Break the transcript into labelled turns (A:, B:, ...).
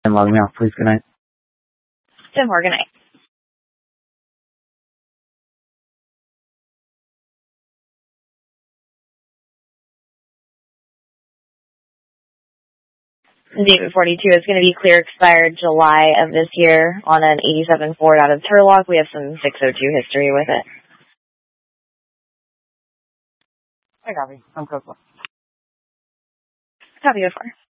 A: And log me off, please. Good night.
B: 10-4, good night. David 42 is going to be clear expired July of this year on an 87 Ford out of Turlock. We have some 602 history with it.
A: I copy. I'm close.
B: Copy, 04.